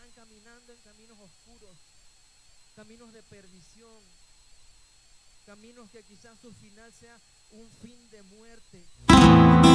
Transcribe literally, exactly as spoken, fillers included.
están caminando en caminos oscuros, caminos de perdición, caminos que quizás su final sea un fin de muerte.